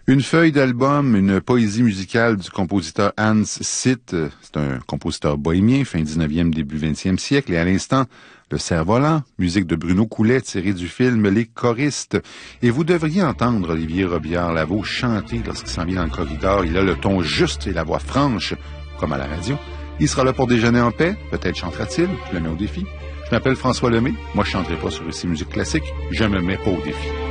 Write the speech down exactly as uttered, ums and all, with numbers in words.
Une feuille d'album, une poésie musicale du compositeur Hans Sitt. C'est un compositeur bohémien, fin dix-neuvième, début vingtième siècle. Et à l'instant, Le Cerf-Volant, musique de Bruno Coulet tirée du film Les Choristes. Et vous devriez entendre Olivier Robillard-Lavaux chanter lorsqu'il s'en vient dans le corridor. Il a le ton juste et la voix franche, comme à la radio. Il sera là pour déjeuner en paix. Peut-être chantera-t-il. Je le mets au défi. Je m'appelle François Lemay. Moi, je chanterai pas sur Ici Musique Classique. Je me mets pas au défi.